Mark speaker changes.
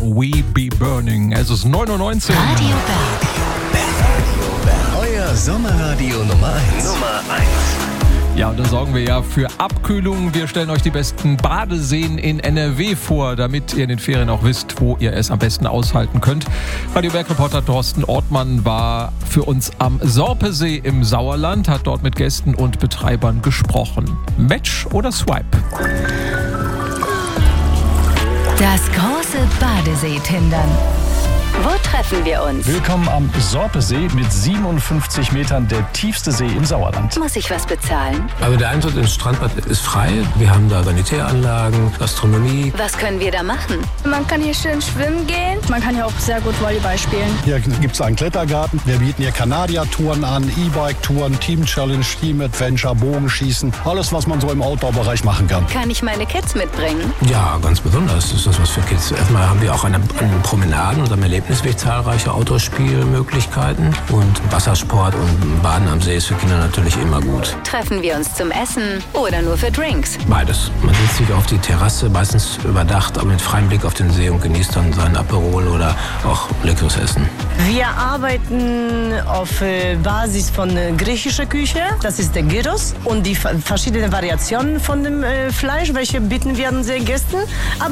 Speaker 1: We Be Burning. Es ist 9:19 Uhr.
Speaker 2: Radio Berg.
Speaker 3: Euer Sommerradio Nummer 1.
Speaker 1: Ja, und da sorgen wir ja für Abkühlung. Wir stellen euch die besten Badeseen in NRW vor, damit ihr in den Ferien auch wisst, wo ihr es am besten aushalten könnt. Radio Berg-Reporter Thorsten Ortmann war für uns am Sorpesee im Sauerland, hat dort mit Gästen und Betreibern gesprochen. Match oder Swipe?
Speaker 2: Das große Badesee-Tindern. Wo treffen wir uns?
Speaker 4: Willkommen am Sorpesee mit 57 Metern, der tiefste See im Sauerland.
Speaker 2: Muss ich was bezahlen?
Speaker 5: Also der Eintritt ins Strandbad ist frei. Wir haben da Sanitäranlagen, Gastronomie.
Speaker 2: Was können wir da machen?
Speaker 6: Man kann hier schön schwimmen gehen. Man kann hier auch sehr gut Volleyball spielen.
Speaker 7: Hier gibt es einen Klettergarten. Wir bieten hier Kanadier-Touren an, E-Bike-Touren, Team-Challenge, Team-Adventure, Bogenschießen. Alles, was man so im Outdoor-Bereich machen kann.
Speaker 2: Kann ich meine Kids mitbringen?
Speaker 5: Ja, ganz besonders ist das was für Kids. Erstmal haben wir auch an Promenaden und am Erlebnisweg zahlreiche Outdoor-Spielmöglichkeiten. Und Wassersport und Baden am See ist für Kinder natürlich immer gut.
Speaker 2: Treffen wir uns zum Essen oder nur für Drinks?
Speaker 5: Beides. Man setzt sich auf die Terrasse, meistens überdacht, aber mit freiem Blick auf den See und genießt dann sein Aperol oder auch leckeres Essen.
Speaker 8: Wir arbeiten auf Basis von griechischer Küche. Das ist der Gyros und die verschiedenen Variationen von dem Fleisch, welche bieten wir unseren Gästen. Aber